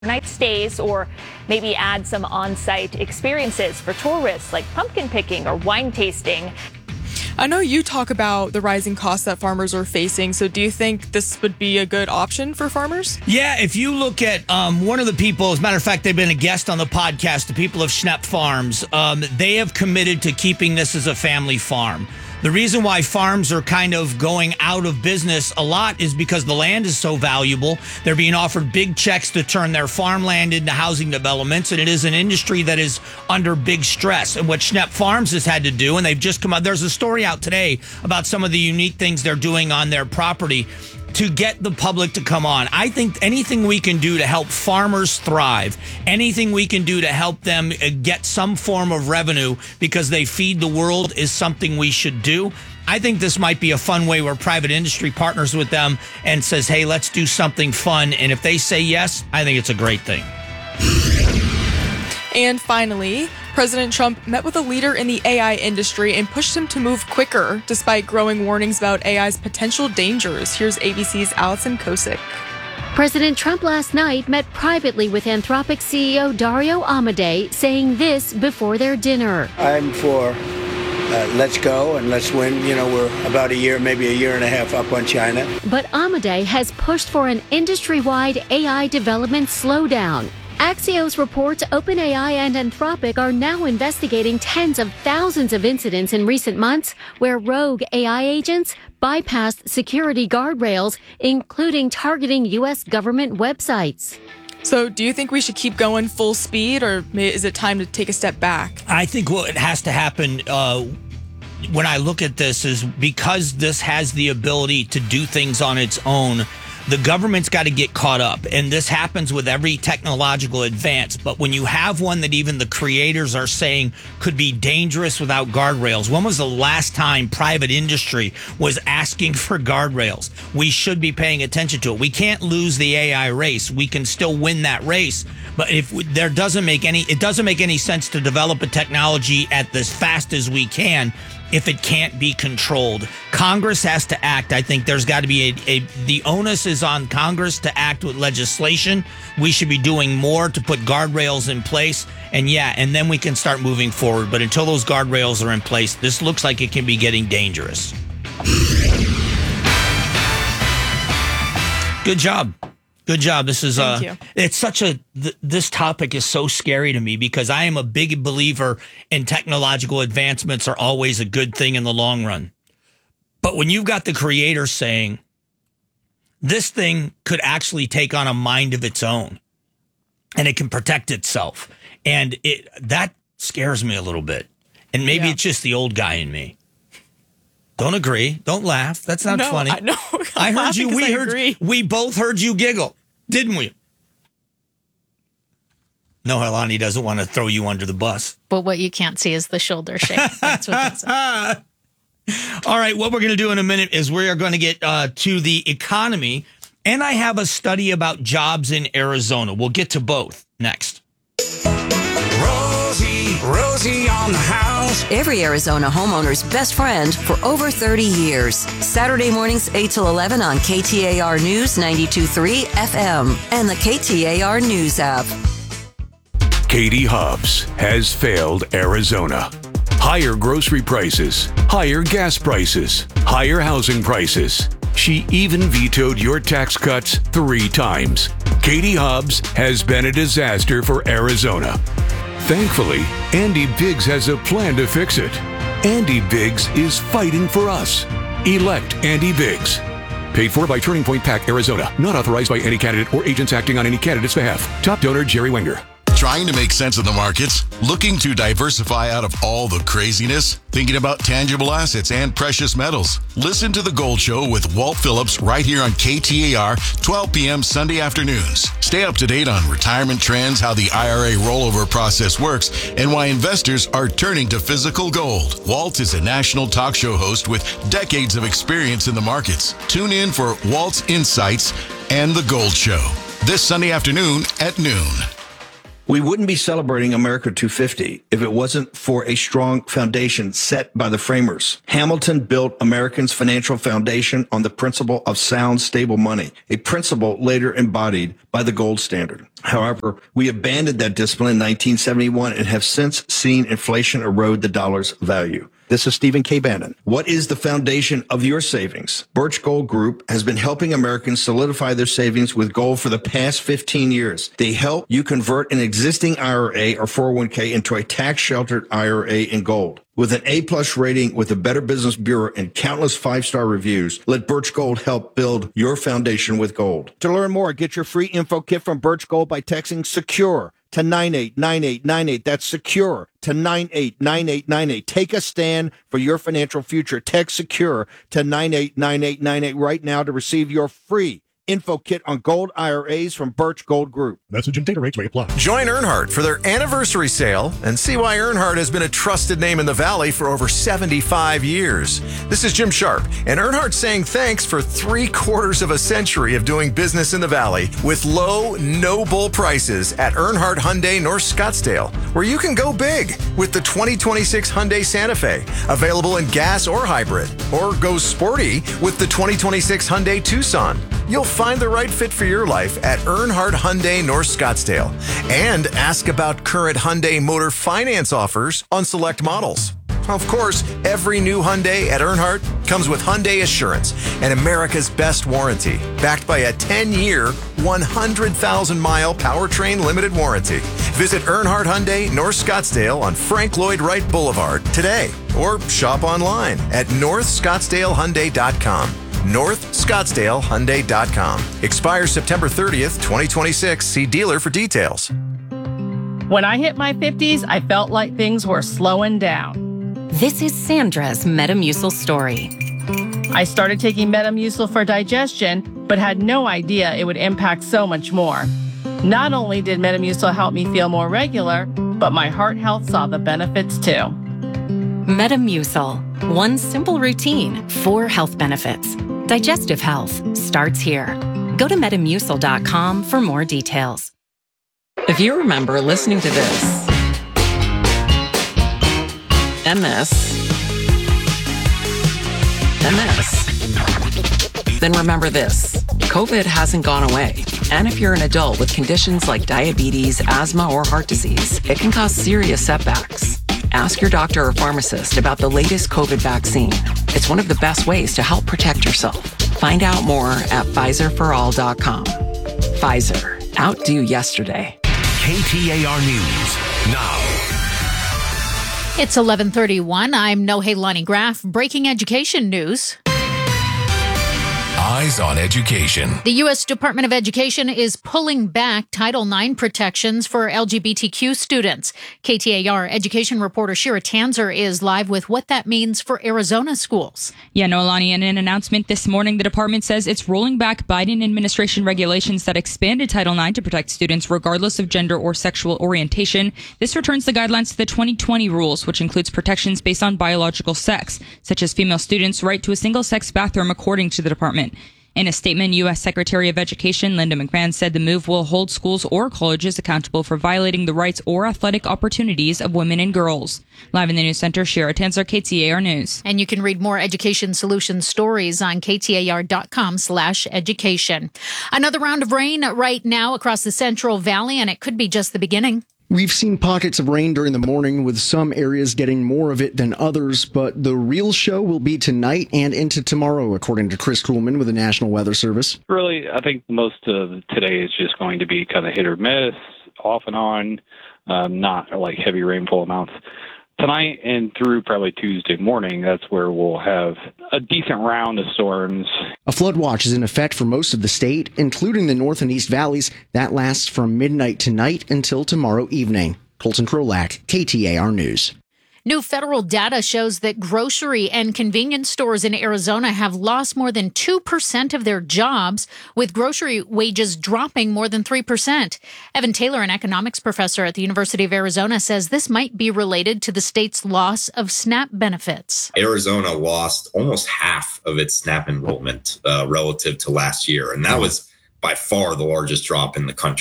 night stays, or maybe add some on-site experiences for tourists like pumpkin picking or wine tasting. I know you talk about the rising costs that farmers are facing, so do you think this would be a good option for farmers? Yeah, if you look at one of the people, as a matter of fact, they've been a guest on the podcast, the people of Schnepp Farms, they have committed to keeping this as a family farm. The reason why farms are kind of going out of business a lot is because the land is so valuable. They're being offered big checks to turn their farmland into housing developments, and it is an industry that is under big stress. And what Schnepp Farms has had to do, and they've just come out, there's a story out today about some of the unique things they're doing on their property to get the public to come on. I think anything we can do to help farmers thrive, anything we can do to help them get some form of revenue because they feed the world is something we should do. I think this might be a fun way where private industry partners with them and says, hey, let's do something fun. And if they say yes, I think it's a great thing. And finally, President Trump met with a leader in the AI industry and pushed him to move quicker, despite growing warnings about AI's potential dangers. Here's ABC's Allison Kosick. President Trump last night met privately with Anthropic CEO Dario Amodei, saying this before their dinner. I'm for let's go and let's win. You know, we're about a year, maybe a year and a half up on China. But Amodei has pushed for an industry-wide AI development slowdown. Axios reports OpenAI and Anthropic are now investigating tens of thousands of incidents in recent months where rogue AI agents bypassed security guardrails, including targeting U.S. government websites. So do you think we should keep going full speed, or is it time to take a step back? I think what has to happen when I look at this is because this has the ability to do things on its own, the government's got to get caught up. And this happens with every technological advance. But when you have one that even the creators are saying could be dangerous without guardrails, when was the last time private industry was asking for guardrails? We should be paying attention to it. We can't lose the AI race. We can still win that race. But if there it doesn't make any sense to develop a technology at as fast as we can if it can't be controlled. Congress has to act. I think there's got to be the onus is on Congress to act with legislation. We should be doing more to put guardrails in place. And then we can start moving forward. But until those guardrails are in place, this looks like it can be getting dangerous. Good job. Good job. This is Thank you. It's such this topic is so scary to me because I am a big believer in technological advancements are always a good thing in the long run. But when you've got the creator saying this thing could actually take on a mind of its own and it can protect itself, and that scares me a little bit. And maybe it's just the old guy in me. Don't agree. Don't laugh. That's not funny. No, I heard you. We both heard you giggle, didn't we? No, Helani doesn't want to throw you under the bus. But what you can't see is the shoulder shake. That's what that's All right. What we're going to do in a minute is we are going to get to the economy. And I have a study about jobs in Arizona. We'll get to both next. Rosie on the house. Every Arizona homeowner's best friend for over 30 years. Saturday mornings 8 till 11 on KTAR News 92.3 FM and the KTAR News app. Katie Hobbs has failed Arizona. Higher grocery prices, higher gas prices, higher housing prices. She even vetoed your tax cuts 3 times. Katie Hobbs has been a disaster for Arizona. Thankfully, Andy Biggs has a plan to fix it. Andy Biggs is fighting for us. Elect Andy Biggs. Paid for by Turning Point PAC, Arizona. Not authorized by any candidate or agents acting on any candidate's behalf. Top donor, Jerry Wenger. Trying to make sense of the markets? Looking to diversify out of all the craziness? Thinking about tangible assets and precious metals? Listen to The Gold Show with Walt Phillips right here on KTAR, 12 p.m. Sunday afternoons. Stay up to date on retirement trends, how the IRA rollover process works, and why investors are turning to physical gold. Walt is a national talk show host with decades of experience in the markets. Tune in for Walt's Insights and The Gold Show this Sunday afternoon at noon. We wouldn't be celebrating America 250 if it wasn't for a strong foundation set by the framers. Hamilton built Americans' financial foundation on the principle of sound, stable money, a principle later embodied by the gold standard. However, we abandoned that discipline in 1971 and have since seen inflation erode the dollar's value. This is Stephen K. Bannon. What is the foundation of your savings? Birch Gold Group has been helping Americans solidify their savings with gold for the past 15 years. They help you convert an existing IRA or 401k into a tax-sheltered IRA in gold. With an A-plus rating with the Better Business Bureau and countless five-star reviews, let Birch Gold help build your foundation with gold. To learn more, get your free info kit from Birch Gold by texting SECURE to 989898. That's SECURE to 989898. Take a stand for your financial future. Text SECURE to 989898 right now to receive your free info kit on gold IRAs from Birch Gold Group. Message and data rates may apply. Join Earnhardt for their anniversary sale and see why Earnhardt has been a trusted name in the Valley for over 75 years. This is Jim Sharp, and Earnhardt saying thanks for 3/4 of a century of doing business in the Valley with low, no-bull prices at Earnhardt Hyundai North Scottsdale, where you can go big with the 2026 Hyundai Santa Fe, available in gas or hybrid, or go sporty with the 2026 Hyundai Tucson. You'll find the right fit for your life at Earnhardt Hyundai North Scottsdale. And ask about current Hyundai Motor Finance offers on select models. Of course, every new Hyundai at Earnhardt comes with Hyundai Assurance and America's best warranty, backed by a 10-year, 100,000-mile powertrain limited warranty. Visit Earnhardt Hyundai North Scottsdale on Frank Lloyd Wright Boulevard today, or shop online at northscottsdalehyundai.com. northscottsdalehyundai.com. Expires September 30th, 2026. See dealer for details. When I hit my 50s, I felt like things were slowing down. This is Sandra's Metamucil story. I started taking Metamucil for digestion, but had no idea it would impact so much more. Not only did Metamucil help me feel more regular, but my heart health saw the benefits too. Metamucil. One simple routine, 4 health benefits. Digestive health starts here. Go to Metamucil.com for more details. If you remember listening to this, MS, then remember this. COVID hasn't gone away. And if you're an adult with conditions like diabetes, asthma, or heart disease, it can cause serious setbacks. Ask your doctor or pharmacist about the latest COVID vaccine. It's one of the best ways to help protect yourself. Find out more at PfizerForAll.com. Pfizer. Outdo yesterday. KTAR News now. It's 11:31. I'm Nohelani Graff. Breaking education news. Eyes on Education. The U.S. Department of Education is pulling back Title IX protections for LGBTQ students. KTAR education reporter Shira Tanzer is live with what that means for Arizona schools. Yeah, Noelani, in an announcement this morning, the department says it's rolling back Biden administration regulations that expanded Title IX to protect students regardless of gender or sexual orientation. This returns the guidelines to the 2020 rules, which includes protections based on biological sex, such as female students' right to a single-sex bathroom, according to the department. In a statement, U.S. Secretary of Education Linda McMahon said the move will hold schools or colleges accountable for violating the rights or athletic opportunities of women and girls. Live in the news center, Shira Tanzer, KTAR News. And you can read more Education Solutions stories on KTAR.com/education. Another round of rain right now across the Central Valley, and it could be just the beginning. We've seen pockets of rain during the morning, with some areas getting more of it than others, but the real show will be tonight and into tomorrow, according to Chris Kuhlman with the National Weather Service. Really, I think most of today is just going to be kind of hit or miss, off and on, not like heavy rainfall amounts. Tonight and through probably Tuesday morning, that's where we'll have a decent round of storms. A flood watch is in effect for most of the state, including the North and East Valleys. That lasts from midnight tonight until tomorrow evening. Colton Krolak, KTAR News. New federal data shows that grocery and convenience stores in Arizona have lost more than 2% of their jobs, with grocery wages dropping more than 3%. Evan Taylor, an economics professor at the University of Arizona, says this might be related to the state's loss of SNAP benefits. Arizona lost almost half of its SNAP enrollment relative to last year, and that was by far the largest drop in the country.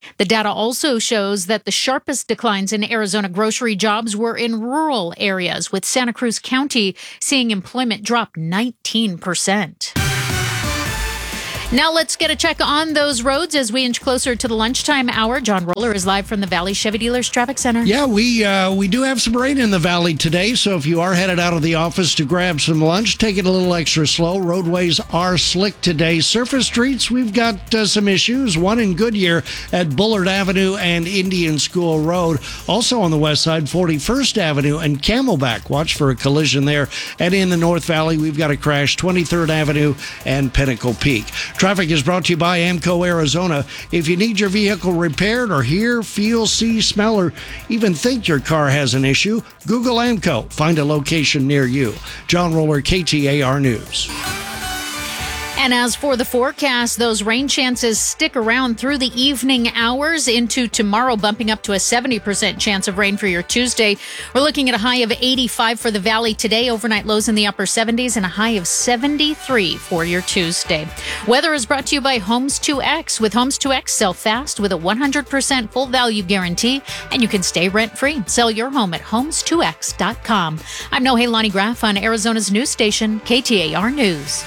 The data also shows that the sharpest declines in Arizona grocery jobs were in rural areas, with Santa Cruz County seeing employment drop 19%. Now let's get a check on those roads as we inch closer to the lunchtime hour. John Roller is live from the Valley Chevy Dealers Traffic Center. Yeah, we do have some rain in the valley today, so if you are headed out of the office to grab some lunch, take it a little extra slow. Roadways are slick today. Surface streets, we've got some issues. One in Goodyear at Bullard Avenue and Indian School Road. Also on the west side, 41st Avenue and Camelback. Watch for a collision there. And in the North Valley, we've got a crash, 23rd Avenue and Pinnacle Peak. Traffic is brought to you by AMCO Arizona. If you need your vehicle repaired or hear, feel, see, smell, or even think your car has an issue, Google AMCO. Find a location near you. John Roller, KTAR News. And as for the forecast, those rain chances stick around through the evening hours into tomorrow, bumping up to a 70% chance of rain for your Tuesday. We're looking at a high of 85 for the valley today, overnight lows in the upper 70s, and a high of 73 for your Tuesday. Weather is brought to you by Homes 2X. With Homes 2X, sell fast with a 100% full value guarantee, and you can stay rent-free. Sell your home at homes2x.com. I'm Nohe Lonnie Graff on Arizona's news station, KTAR News.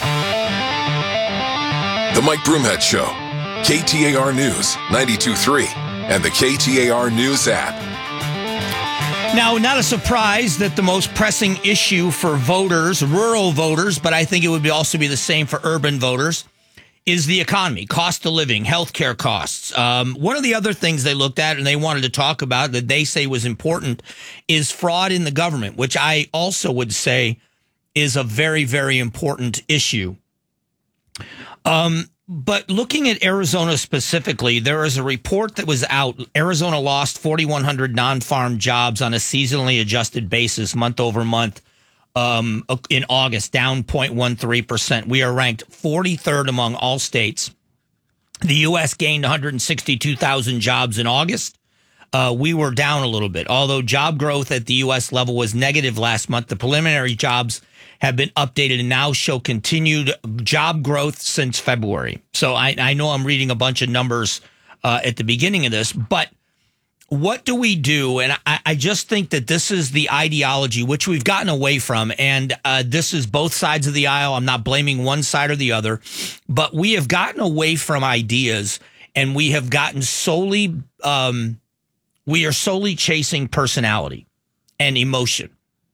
The Mike Broomhead Show, KTAR News 92.3, and the KTAR News app. Now, not a surprise that the most pressing issue for voters, rural voters, but I think it would also be the same for urban voters, is the economy, cost of living, healthcare costs. One of the other things they looked at and they wanted to talk about that they say was important is fraud in the government, which I also would say is a very, very important issue. But looking at Arizona specifically, there is a report that was out. Arizona lost 4,100 non-farm jobs on a seasonally adjusted basis, month over month, in August, down 0.13%. We are ranked 43rd among all states. The U.S. gained 162,000 jobs in August. We were down a little bit. Although job growth at the U.S. level was negative last month, the preliminary jobs have been updated and now show continued job growth since February. So I know I'm reading a bunch of numbers at the beginning of this, but what do we do? And I just think that this is the ideology which we've gotten away from. And this is both sides of the aisle. I'm not blaming one side or the other, but we have gotten away from ideas and we have gotten solely, we are solely chasing personality and emotion.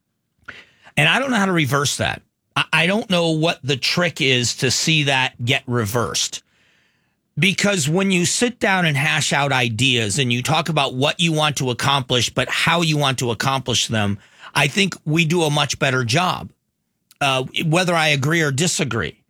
And I don't know how to reverse that. I don't know what the trick is to see that get reversed. Because when you sit down and hash out ideas and you talk about what you want to accomplish, but how you want to accomplish them, I think we do a much better job, whether I agree or disagree.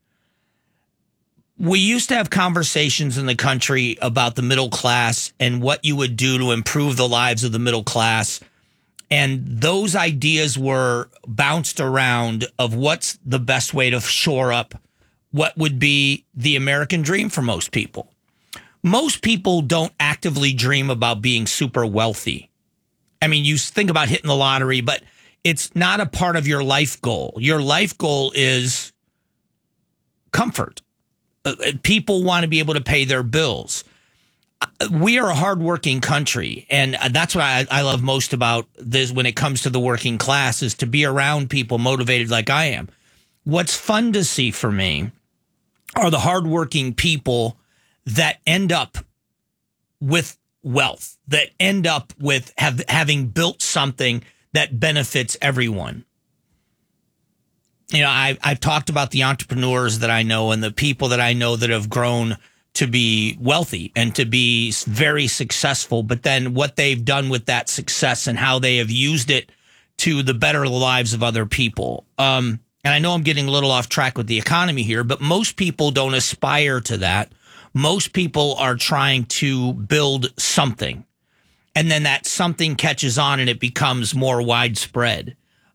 We used to have conversations in the country about the middle class and what you would do to improve the lives of the middle class. And those ideas were bounced around of what's the best way to shore up what would be the American dream for most people. Most people don't actively dream about being super wealthy. I mean, you think about hitting the lottery, but it's not a part of your life goal. Your life goal is comfort. People want to be able to pay their bills. We are a hardworking country, and that's what I love most about this when it comes to the working class is to be around people motivated like I am. What's fun to see for me are the hardworking people that end up with wealth, that end up with having built something that benefits everyone. You know, I've talked about the entrepreneurs that I know and the people that I know that have grown to be wealthy and to be very successful, but then what they've done with that success and how they have used it to the better lives of other people. And I know I'm getting a little off track with the economy here, but most people don't aspire to that. Most people are trying to build something, and then that something catches on and it becomes more widespread.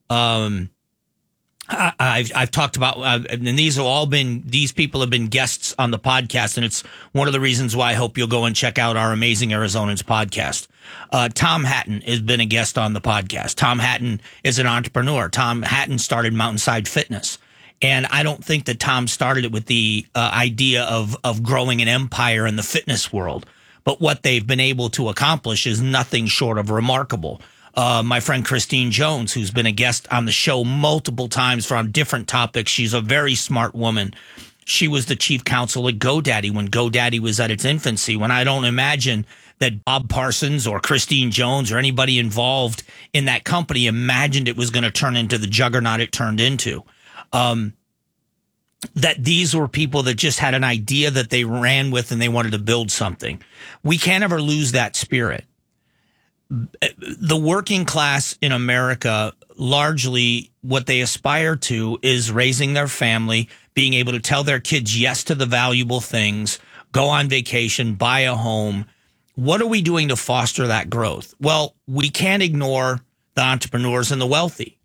I've talked about, and these people have been guests on the podcast, and it's one of the reasons why I hope you'll go and check out our Amazing Arizonans podcast. Tom Hatton has been a guest on the podcast. Tom Hatton is an entrepreneur. Tom Hatton started Mountainside Fitness, and I don't think that Tom started it with the idea of growing an empire in the fitness world. But what they've been able to accomplish is nothing short of remarkable. My friend Christine Jones, who's been a guest on the show multiple times on different topics, she's a very smart woman. She was the chief counsel at GoDaddy when GoDaddy was at its infancy, when I don't imagine that Bob Parsons or Christine Jones or anybody involved in that company imagined it was going to turn into the juggernaut it turned into. That these were people that just had an idea that they ran with and they wanted to build something. We can't ever lose that spirit. The working class in America, largely what they aspire to is raising their family, being able to tell their kids yes to the valuable things, go on vacation, buy a home. What are we doing to foster that growth? Well, we can't ignore the entrepreneurs and the wealthy.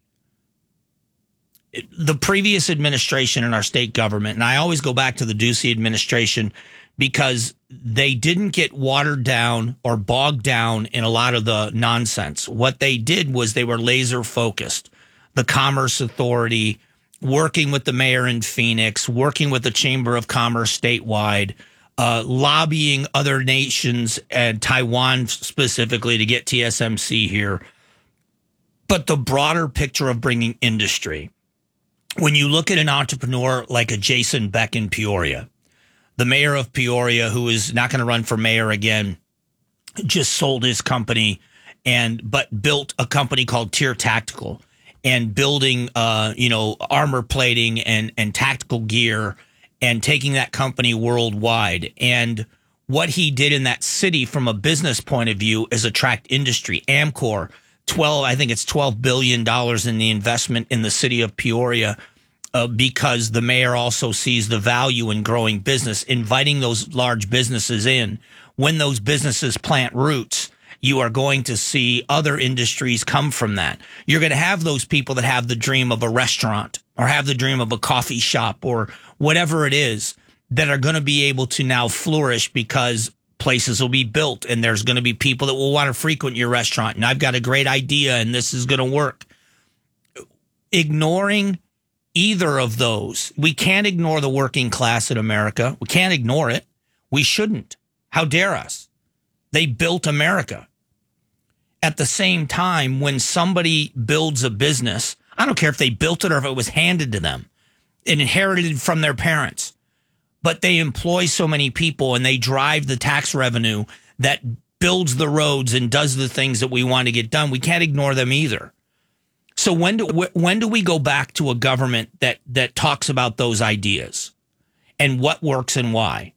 The previous administration in our state government, and I always go back to the Ducey administration because they didn't get watered down or bogged down in a lot of the nonsense. What they did was they were laser focused. The Commerce Authority, working with the mayor in Phoenix, working with the Chamber of Commerce statewide, lobbying other nations and Taiwan specifically to get TSMC here. But the broader picture of bringing industry. When you look at an entrepreneur like a Jason Beck in Peoria, the mayor of Peoria, who is not going to run for mayor again, just sold his company but built a company called Tier Tactical and building, armor plating and tactical gear and taking that company worldwide. And what he did in that city from a business point of view is attract industry. Amcor, $12 billion in the investment in the city of Peoria. Because the mayor also sees the value in growing business, inviting those large businesses in. When those businesses plant roots, you are going to see other industries come from that. You're going to have those people that have the dream of a restaurant or have the dream of a coffee shop or whatever it is that are going to be able to now flourish because places will be built and there's going to be people that will want to frequent your restaurant. And I've got a great idea and this is going to work. Ignoring either of those. We can't ignore the working class in America. We can't ignore it. We shouldn't. How dare us? They built America. At the same time, when somebody builds a business, I don't care if they built it or if it was handed to them and inherited from their parents, but they employ so many people and they drive the tax revenue that builds the roads and does the things that we want to get done. We can't ignore them either. So when do we go back to a government that talks about those ideas and what works and why?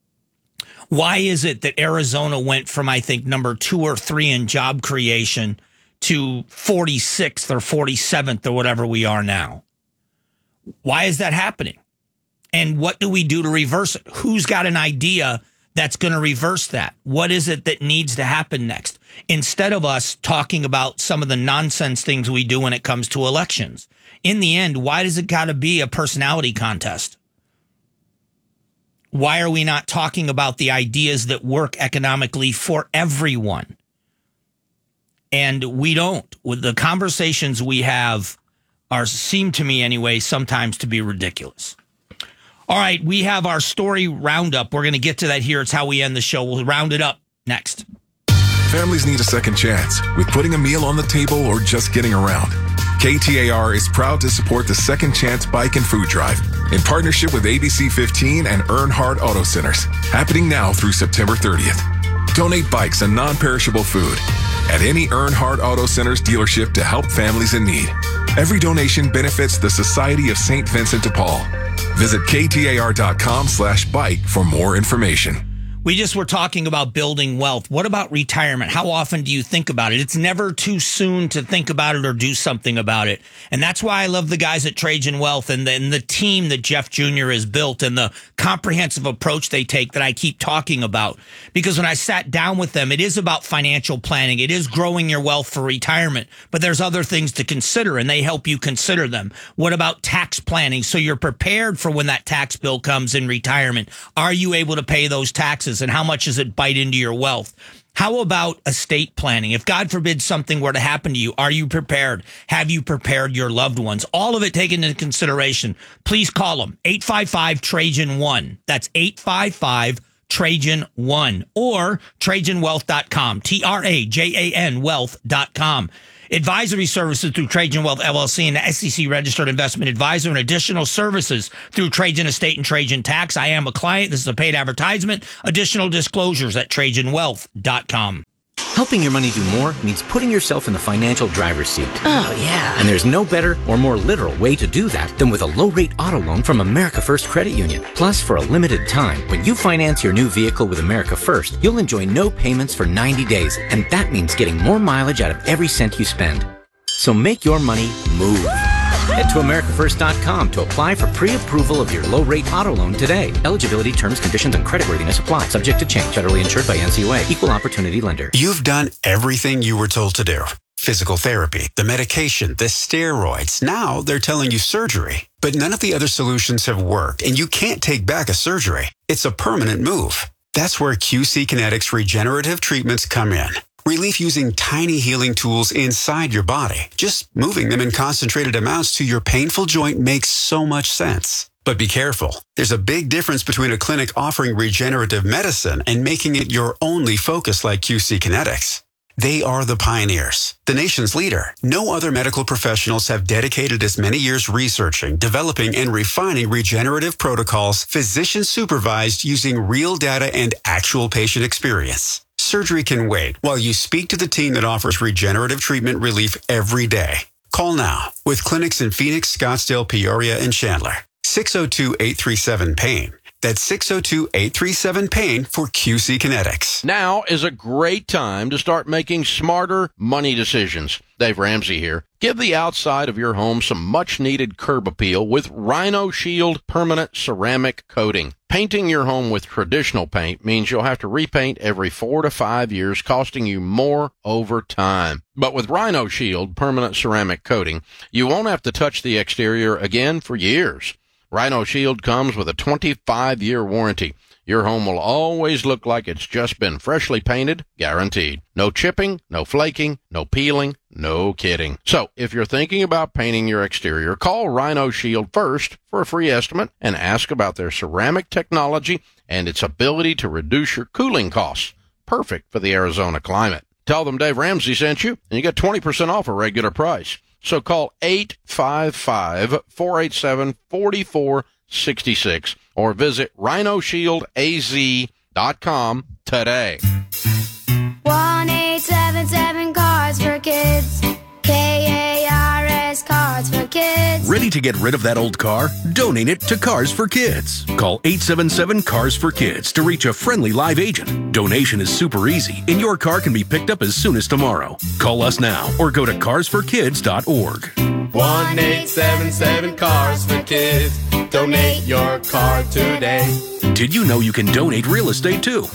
Why is it that Arizona went from, I think, number 2 or 3 in job creation to 46th or 47th or whatever we are now? Why is that happening? And what do we do to reverse it? Who's got an idea that's going to reverse that? What is it that needs to happen next? Instead of us talking about some of the nonsense things we do when it comes to elections. In the end, why does it got to be a personality contest? Why are we not talking about the ideas that work economically for everyone? And we don't. With the conversations we have seem to me anyway, sometimes to be ridiculous. All right, we have our story roundup. We're going to get to that here. It's how we end the show. We'll round it up next. Families need a second chance with putting a meal on the table or just getting around. KTAR is proud to support the Second Chance Bike and Food Drive in partnership with ABC 15 and Earnhardt Auto Centers, happening now through September 30th. Donate bikes and non-perishable food at any Earnhardt Auto Centers dealership to help families in need. Every donation benefits the Society of St. Vincent de Paul. Visit KTAR.com/bike for more information. We just were talking about building wealth. What about retirement? How often do you think about it? It's never too soon to think about it or do something about it. And that's why I love the guys at Trajan Wealth and the team that Jeff Jr. has built and the comprehensive approach they take that I keep talking about. Because when I sat down with them, it is about financial planning. It is growing your wealth for retirement. But there's other things to consider, and they help you consider them. What about tax planning? So you're prepared for when that tax bill comes in retirement. Are you able to pay those taxes? And how much does it bite into your wealth? How about estate planning? If God forbid something were to happen to you, are you prepared? Have you prepared your loved ones? All of it taken into consideration. Please call them 855-TRAJAN-1. That's 855 Trajan1 or TrajanWealth.com, TRAJAN Wealth.com. Advisory services through Trajan Wealth LLC, and the SEC registered investment advisor, and additional services through Trajan Estate and Trajan Tax. I am a client. This is a paid advertisement. Additional disclosures at TrajanWealth.com. Helping your money do more means putting yourself in the financial driver's seat. Oh, yeah. And there's no better or more literal way to do that than with a low-rate auto loan from America First Credit Union. Plus, for a limited time, when you finance your new vehicle with America First, you'll enjoy no payments for 90 days. And that means getting more mileage out of every cent you spend. So make your money move. Head to AmericaFirst.com to apply for pre-approval of your low-rate auto loan today. Eligibility, terms, conditions, and creditworthiness apply. Subject to change. Federally insured by NCUA. Equal opportunity lender. You've done everything you were told to do. Physical therapy, the medication, the steroids. Now they're telling you surgery. But none of the other solutions have worked, and you can't take back a surgery. It's a permanent move. That's where QC Kinetics regenerative treatments come in. Relief using tiny healing tools inside your body. Just moving them in concentrated amounts to your painful joint makes so much sense. But be careful. There's a big difference between a clinic offering regenerative medicine and making it your only focus like QC Kinetics. They are the pioneers, the nation's leader. No other medical professionals have dedicated as many years researching, developing, and refining regenerative protocols, physician supervised using real data and actual patient experience. Surgery can wait while you speak to the team that offers regenerative treatment relief every day. Call now with clinics in Phoenix, Scottsdale, Peoria, and Chandler. 602-837-PAIN. That's 602-837-PAIN for QC Kinetics. Now is a great time to start making smarter money decisions. Dave Ramsey here. Give the outside of your home some much-needed curb appeal with Rhino Shield permanent ceramic coating. Painting your home with traditional paint means you'll have to repaint every 4 to 5 years, costing you more over time. But with Rhino Shield permanent ceramic coating, you won't have to touch the exterior again for years. Rhino Shield comes with a 25-year warranty. Your home will always look like it's just been freshly painted, guaranteed. No chipping, no flaking, no peeling, no kidding. So, if you're thinking about painting your exterior, call Rhino Shield first for a free estimate and ask about their ceramic technology and its ability to reduce your cooling costs. Perfect for the Arizona climate. Tell them Dave Ramsey sent you, and you get 20% off a regular price. So call 855-487-4466 or visit rhinoshieldaz.com today. 1-877 Cars for Kids. KARS Cars for Kids. Ready to get rid of that old car? Donate it to Cars for Kids. Call 877 Cars for Kids to reach a friendly live agent. Donation is super easy, and your car can be picked up as soon as tomorrow. Call us now or go to carsforkids.org. 1-877 Cars for Kids. Donate your car today. Did you know you can donate real estate too?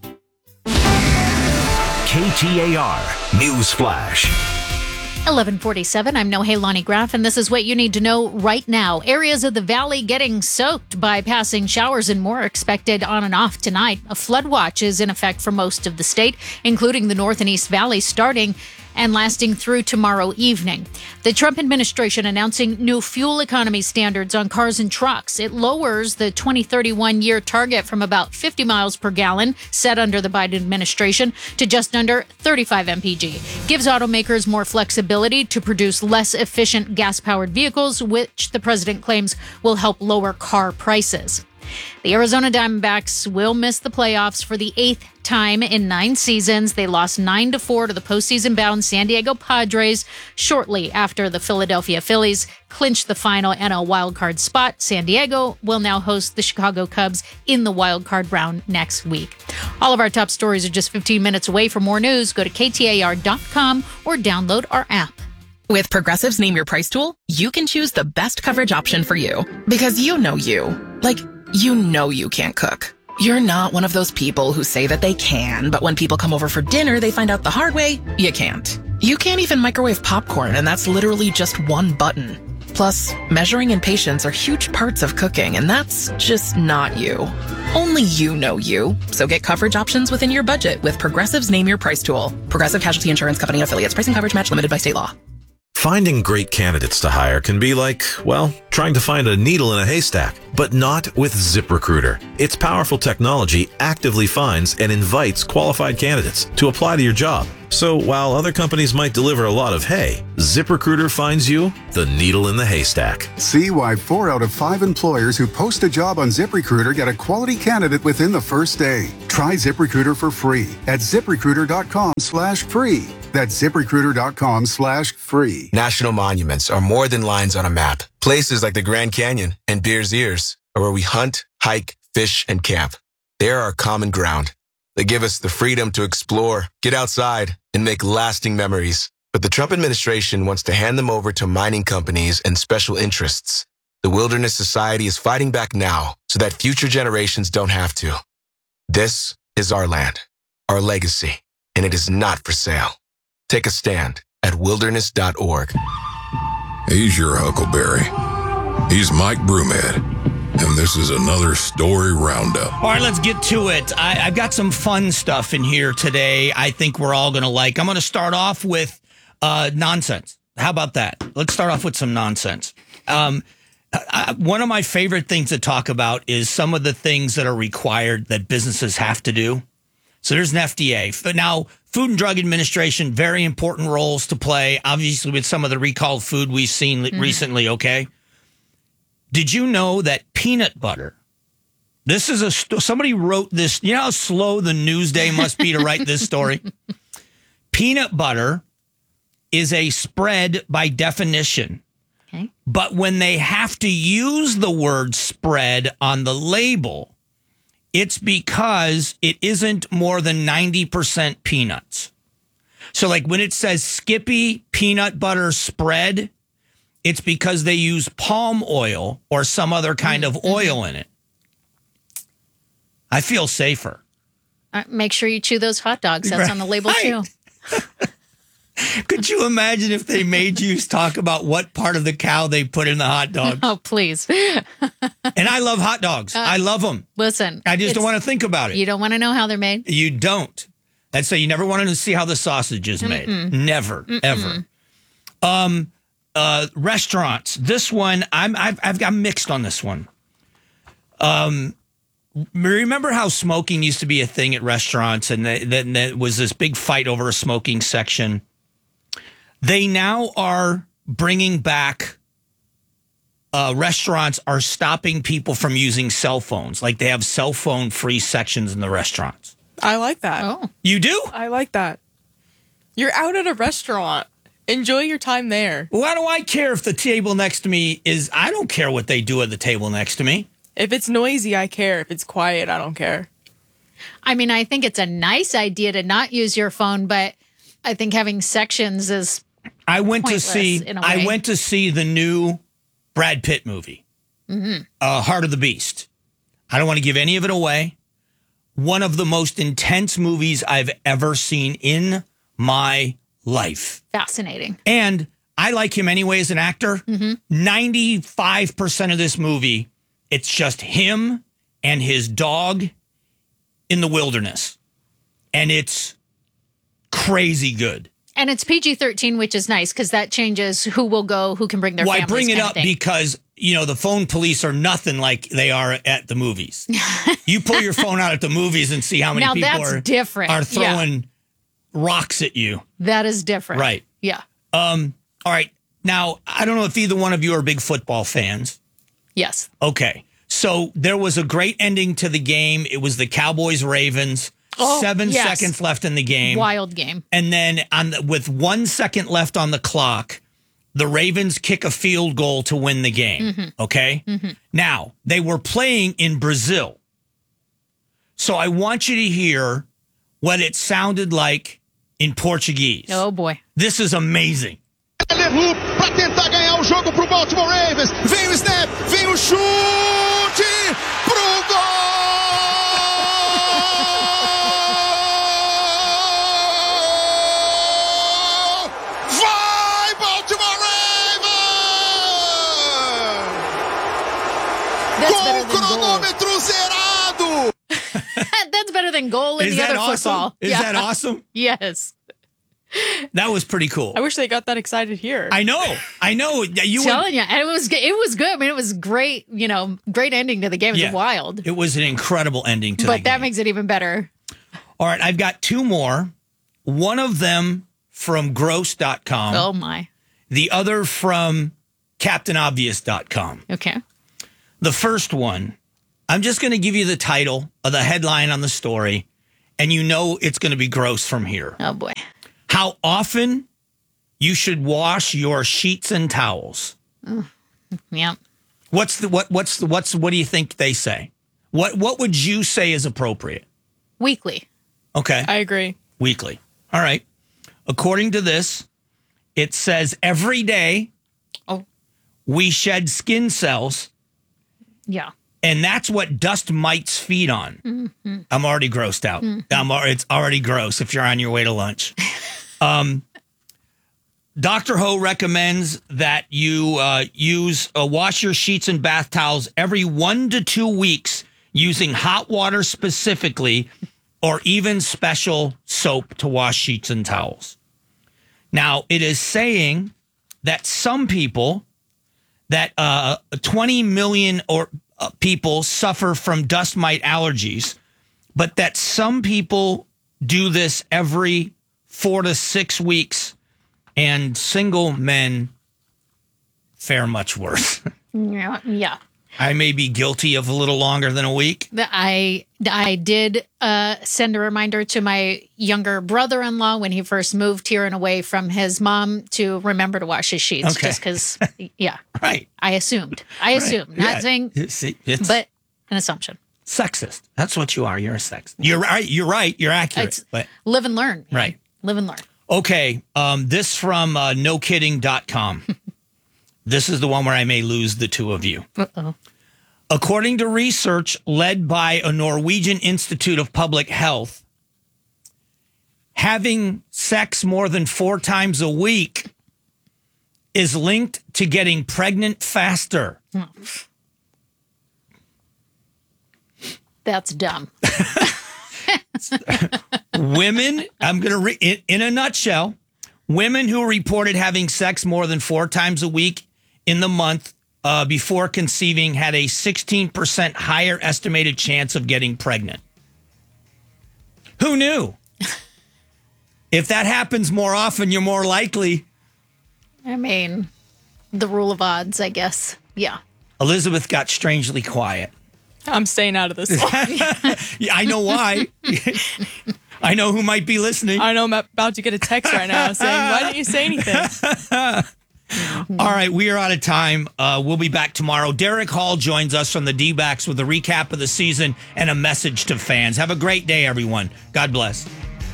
KTAR News Flash. 11:47. I'm Nohelani Graff, and this is what you need to know right now. Areas of the valley getting soaked by passing showers and more expected on and off tonight. A flood watch is in effect for most of the state, including the North and East Valley, starting and lasting through tomorrow evening. The Trump administration announcing new fuel economy standards on cars and trucks. It lowers the 2031 year target from about 50 miles per gallon set under the Biden administration to just under 35 mpg. Gives automakers more flexibility to produce less efficient gas-powered vehicles, which the president claims will help lower car prices. The Arizona Diamondbacks will miss the playoffs for the 8th time in 9 seasons. They lost 9-4 to the postseason-bound San Diego Padres shortly after the Philadelphia Phillies clinched the final NL wildcard spot. San Diego will now host the Chicago Cubs in the wildcard round next week. All of our top stories are just 15 minutes away. For more news, go to KTAR.com or download our app. With Progressive's Name Your Price tool, you can choose the best coverage option for you. Because you know you. Like, you know you can't cook. You're not one of those people who say that they can, but when people come over for dinner, they find out the hard way, you can't. You can't even microwave popcorn, and that's literally just one button. Plus, measuring and patience are huge parts of cooking, and that's just not you. Only you know you. So get coverage options within your budget with Progressive's Name Your Price tool. Progressive Casualty Insurance Company and affiliates. Price and coverage match limited by state law. Finding great candidates to hire can be like, well, trying to find a needle in a haystack, but not with ZipRecruiter. Its powerful technology actively finds and invites qualified candidates to apply to your job. So while other companies might deliver a lot of hay, ZipRecruiter finds you the needle in the haystack. See why 4 out of 5 employers who post a job on ZipRecruiter get a quality candidate within the first day. Try ZipRecruiter for free at ZipRecruiter.com/free. That's ZipRecruiter.com/free. National monuments are more than lines on a map. Places like the Grand Canyon and Bears Ears are where we hunt, hike, fish, and camp. They are our common ground. They give us the freedom to explore, get outside, and make lasting memories. But the Trump administration wants to hand them over to mining companies and special interests. The Wilderness Society is fighting back now so that future generations don't have to. This is our land, our legacy, and it is not for sale. Take a stand at wilderness.org. He's your Huckleberry. He's Mike Broomhead, and this is another Story Roundup. All right, let's get to it. I've got some fun stuff in here today I think we're all going to like. I'm going to start off with nonsense. How about that? Let's start off with some nonsense. One of my favorite things to talk about is some of the things that are required that businesses have to do. So there's an FDA. But now, Food and Drug Administration, very important roles to play, obviously, with some of the recalled food we've seen recently, okay? Did you know that peanut butter, this is somebody wrote this, you know how slow the Newsday must be to write this story? Peanut butter is a spread by definition. Okay. But when they have to use the word spread on the label, it's because it isn't more than 90% peanuts. So like when it says Skippy peanut butter spread, it's because they use palm oil or some other kind of oil in it. I feel safer. Make sure you chew those hot dogs. That's on the label too. Could you imagine if they made you talk about what part of the cow they put in the hot dog? Oh, please. And I love hot dogs. I love them. Listen. I just don't want to think about it. You don't want to know how they're made? You don't. And so you never wanted to see how the sausage is made. Never, ever. Restaurants. This one, I've got mixed on this one. Remember how smoking used to be a thing at restaurants, and then there was this big fight over a smoking section? They now are bringing back, restaurants are stopping people from using cell phones. Like they have cell phone free sections in the restaurants. I like that. Oh. You do? I like that. You're out at a restaurant. Enjoy your time there. Why do I care if the table next to me is, I don't care what they do at the table next to me. If it's noisy, I care. If it's quiet, I don't care. I mean, I think it's a nice idea to not use your phone, but I think having sections is I went to pointless see the new Brad Pitt movie, Heart of the Beast. I don't want to give any of it away. One of the most intense movies I've ever seen in my life. Fascinating. And I like him anyway as an actor. 95% of this movie, it's just him and his dog in the wilderness. And it's crazy good. And it's PG-13, which is nice because that changes who will go, who can bring their families. I bring it up because, you know, the phone police are nothing like they are at the movies. You pull your phone out at the movies and see how many now people that's different. are throwing rocks at you. That is different. Right. Yeah. All right. Now, I don't know if either one of you are big football fans. Yes. Okay. So there was a great ending to the game. It was the Cowboys-Ravens. 7 seconds left in the game. Wild game. And then with 1 second left on the clock, the Ravens kick a field goal to win the game. Okay? Now, they were playing in Brazil. So I want you to hear what it sounded like in Portuguese. Oh, boy. This is amazing. Levou para tentar ganhar o jogo pro Baltimore Ravens. Vem o snap, vem o chute pro gol! Vai Baltimore Ravens! Com cronômetro zerado! That's better than goal in Is the that other awesome? football. Is that awesome? Yes. That was pretty cool. I wish they got that excited here. I know. You telling you, and it was good. I mean, it was great. Great ending to the game. It was wild. It was an incredible ending to the game. But that makes it even better. All right, I've got two more. One of them from gross.com. Oh, my. The other from captainobvious.com. Okay. The first one, I'm just going to give you the title of the headline on the story, and you know it's going to be gross from here. Oh, boy. How often you should wash your sheets and towels. Yep. What do you think they say? What would you say is appropriate? Weekly. Okay. I agree. Weekly. All right. According to this, it says every day we shed skin cells. Yeah. And that's what dust mites feed on. Mm-hmm. I'm already grossed out. Mm-hmm. It's already gross if you're on your way to lunch. Dr. Ho recommends that you wash your sheets and bath towels every 1 to 2 weeks using hot water specifically, or even special soap to wash sheets and towels. Now, it is saying that some people, that 20 million people suffer from dust mite allergies, but that some people do this every 4 to 6 weeks, and single men fare much worse. Yeah. I may be guilty of a little longer than a week. I did send a reminder to my younger brother-in-law when he first moved here and away from his mom to remember to wash his sheets. Okay. Just because, yeah. Right. I assumed. Not saying, but an assumption. Sexist. That's what you are. You're a sexist. You're right. You're accurate. But live and learn. Right. Live and learn. Okay. This from nokidding.com. This is the one where I may lose the two of you. Uh-oh. According to research led by a Norwegian Institute of Public Health, having sex more than 4 times a week is linked to getting pregnant faster. That's dumb. Women, I'm going to read in a nutshell, women who reported having sex more than 4 times a week in the month before conceiving had a 16% higher estimated chance of getting pregnant. Who knew? If that happens more often, you're more likely. I mean, the rule of odds, I guess. Yeah. Elizabeth got strangely quiet. I'm staying out of this. Yeah, I know why. I know who might be listening. I know I'm about to get a text right now saying, why didn't you say anything? All right, we are out of time. We'll be back tomorrow. Derek Hall joins us from the D-backs with a recap of the season and a message to fans. Have a great day, everyone. God bless.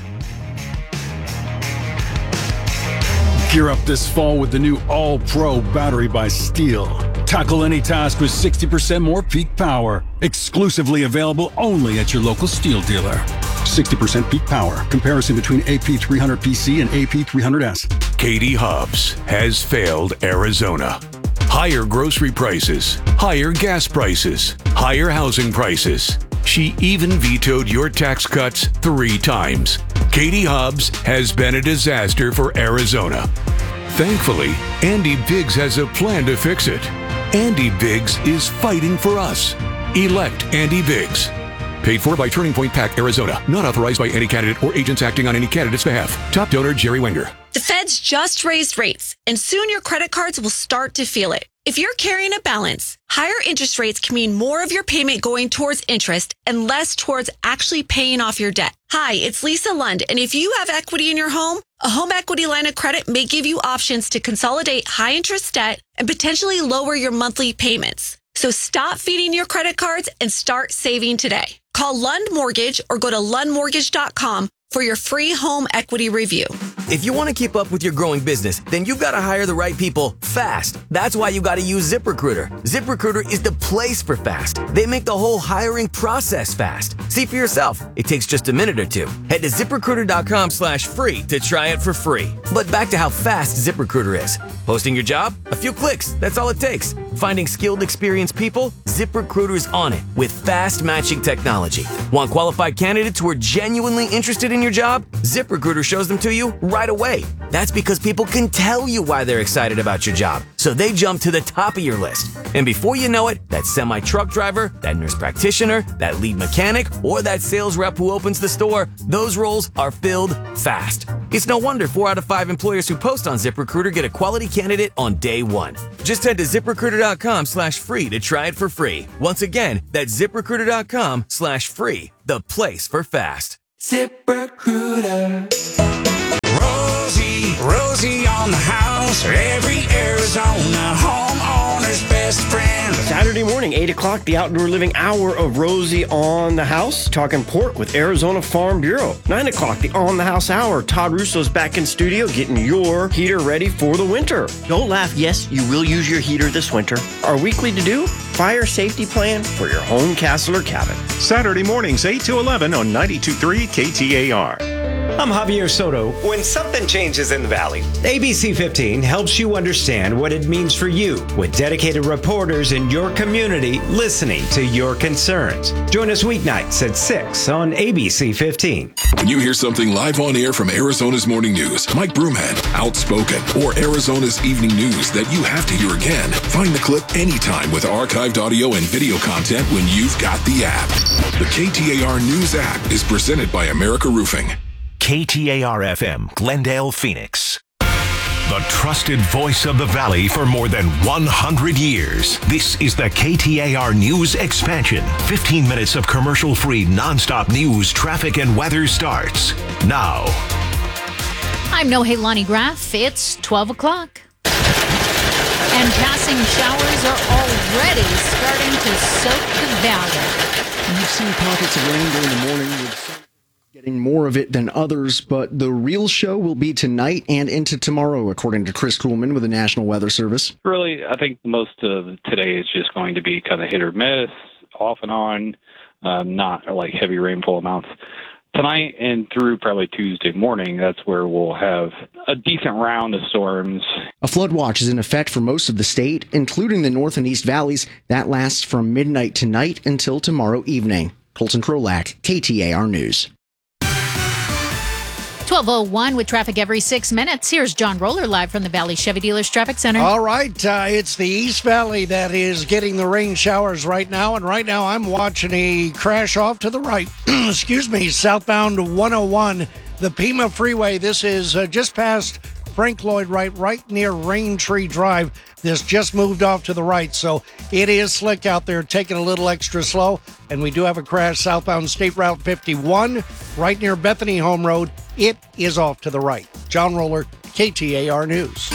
Gear up this fall with the new All-Pro battery by Steel. Tackle any task with 60% more peak power. Exclusively available only at your local Steel dealer. 60% peak power. Comparison between AP300PC and AP300S. Katie Hobbs has failed Arizona. Higher grocery prices, higher gas prices, higher housing prices. She even vetoed your tax cuts 3 times. Katie Hobbs has been a disaster for Arizona. Thankfully, Andy Biggs has a plan to fix it. Andy Biggs is fighting for us. Elect Andy Biggs. Paid for by Turning Point PAC, Arizona. Not authorized by any candidate or agents acting on any candidate's behalf. Top donor, Jerry Wenger. The feds just raised rates, and soon your credit cards will start to feel it. If you're carrying a balance, higher interest rates can mean more of your payment going towards interest and less towards actually paying off your debt. Hi, it's Lisa Lund, and if you have equity in your home, a home equity line of credit may give you options to consolidate high interest debt and potentially lower your monthly payments. So stop feeding your credit cards and start saving today. Call Lund Mortgage or go to lundmortgage.com for your free home equity review. If you want to keep up with your growing business, then you've got to hire the right people fast. That's why you got to use ZipRecruiter. ZipRecruiter is the place for fast. They make the whole hiring process fast. See for yourself. It takes just a minute or two. Head to ZipRecruiter.com/free to try it for free. But back to how fast ZipRecruiter is. Posting your job? A few clicks. That's all it takes. Finding skilled, experienced people? ZipRecruiter's on it with fast matching technology. Want qualified candidates who are genuinely interested in your job? ZipRecruiter shows them to you right away. That's because people can tell you why they're excited about your job, so they jump to the top of your list. And before you know it, that semi-truck driver, that nurse practitioner, that lead mechanic, or that sales rep who opens the store, those roles are filled fast. It's no wonder 4 out of 5 employers who post on ZipRecruiter get a quality candidate on day one. Just head to ZipRecruiter.com/free to try it for free. Once again, that's ZipRecruiter.com/free, the place for fast. ZipRecruiter. Rosie on the house, every Arizona homeowner's best friend. Saturday morning, 8 o'clock, the Outdoor Living Hour of Rosie on the House, talking pork with Arizona Farm Bureau. 9 o'clock, the On the House Hour. Todd Russo's back in studio getting your heater ready for the winter. Don't laugh. Yes, you will use your heater this winter. Our weekly to-do, fire safety plan for your home, castle, or cabin. Saturday mornings, 8 to 11 on 92.3 KTAR. I'm Javier Soto. When something changes in the Valley, ABC 15 helps you understand what it means for you with dedicated reporters in your community listening to your concerns. Join us weeknights at 6 on ABC 15. When you hear something live on air from Arizona's Morning News, Mike Broomhead, Outspoken, or Arizona's Evening News that you have to hear again, find the clip anytime with archived audio and video content when you've got the app. The KTAR News app is presented by America Roofing. KTAR-FM, Glendale, Phoenix. The trusted voice of the Valley for more than 100 years. This is the KTAR News Expansion. 15 minutes of commercial-free, nonstop news, traffic, and weather starts now. I'm Nohelani Graff. It's 12 o'clock. And passing showers are already starting to soak the valley. You've seen pockets of rain during the morning with getting more of it than others, but the real show will be tonight and into tomorrow, according to Chris Kuhlman with the National Weather Service. Really, I think most of today is just going to be kind of hit or miss, off and on, not like heavy rainfall amounts. Tonight and through probably Tuesday morning, that's where we'll have a decent round of storms. A flood watch is in effect for most of the state, including the North and East Valleys. That lasts from midnight tonight until tomorrow evening. Colton Krolak, KTAR News. 12:01 with traffic every 6 minutes. Here's John Roller live from the Valley Chevy Dealers Traffic Center. All right, it's the East Valley that is getting the rain showers right now, and right now I'm watching a crash off to the right. Excuse me, southbound 101, the Pima Freeway. This is just past Frank Lloyd Wright, right near Rain Tree Drive. This just moved off to the right, so it is slick out there, taking a little extra slow. And we do have a crash southbound State Route 51, right near Bethany Home Road. It is off to the right. John Roller, KTAR News.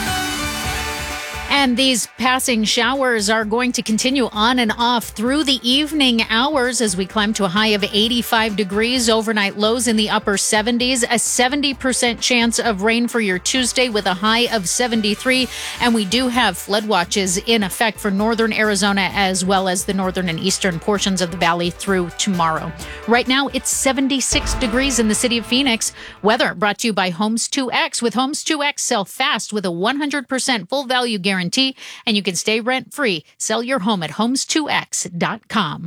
And these passing showers are going to continue on and off through the evening hours as we climb to a high of 85 degrees. Overnight lows in the upper 70s. A 70% chance of rain for your Tuesday with a high of 73. And we do have flood watches in effect for northern Arizona as well as the northern and eastern portions of the valley through tomorrow. Right now, it's 76 degrees in the city of Phoenix. Weather brought to you by Homes 2X. With Homes 2X, sell fast with a 100% full value guarantee. And you can stay rent-free. Sell your home at homes2x.com.